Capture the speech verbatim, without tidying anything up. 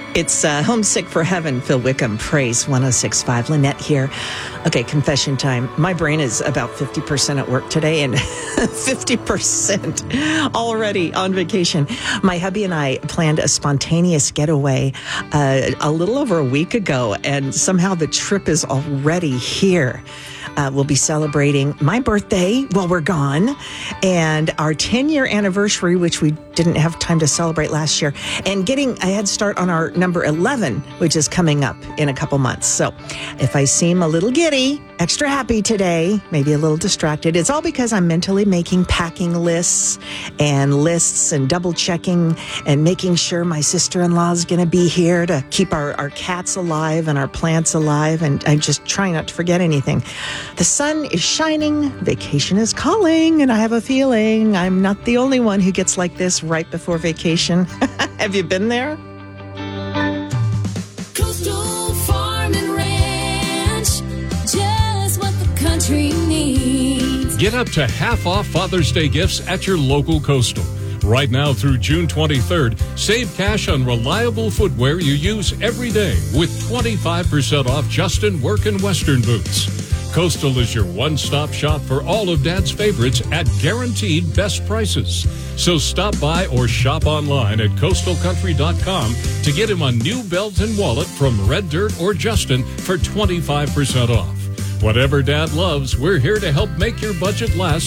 It's uh, Homesick for Heaven, Phil Wickham, Praise one oh six point five. Lynette here. Okay, confession time. My brain is about fifty percent at work today and fifty percent already on vacation. My hubby and I planned a spontaneous getaway uh, a little over a week ago, and somehow the trip is already here. Uh, we'll be celebrating my birthday while we're gone and our ten-year anniversary, which we didn't have time to celebrate last year, and getting a head start on our number eleven, which is coming up in a couple months. So if I seem a little giddy, extra happy today, maybe a little distracted, it's all because I'm mentally making packing lists and lists and double checking and making sure my sister-in-law is going to be here to keep our, our cats alive and our plants alive. And I'm just trying not to forget anything. The sun is shining, vacation is calling, and I have a feeling I'm not the only one who gets like this right before vacation. Have you been there? Coastal Farm and Ranch, just what the country needs. Get up to half off Father's Day gifts at your local Coastal. Right now through June twenty-third, save cash on reliable footwear you use every day with twenty-five percent off Justin Work and Western boots. Coastal is your one-stop shop for all of Dad's favorites at guaranteed best prices. So stop by or shop online at coastal country dot com to get him a new belt and wallet from Red Dirt or Justin for twenty-five percent off. Whatever Dad loves, we're here to help make your budget last